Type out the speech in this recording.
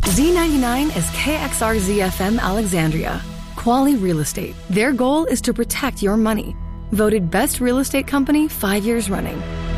Z99 is KXRZ-FM Alexandria. Quality Real Estate. Their goal is to protect your money. Voted Best Real Estate Company 5 years running.